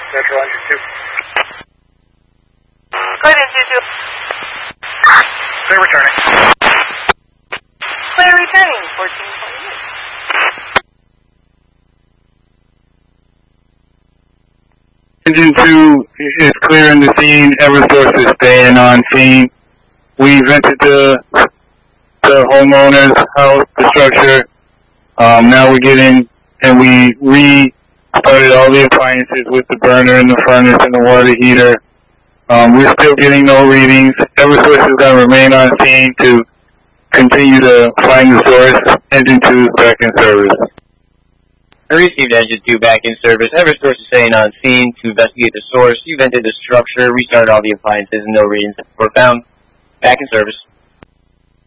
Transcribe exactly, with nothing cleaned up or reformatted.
Central Engine two. Clear Engine two. Clear returning. Clear returning, fourteen twenty-eight. Engine two is clearing the scene. Eversource is staying on scene. We vented the, the homeowner's house, the structure. Um, now we're getting, and we restarted all the appliances with the burner and the furnace and the water heater. Um, we're still getting no readings. Eversource is going to remain on scene to continue to find the source. Engine two is back in service. I received Engine two back in service. Eversource is staying on scene to investigate the source. You vented the structure, restarted all the appliances, and no readings were found. Back in service.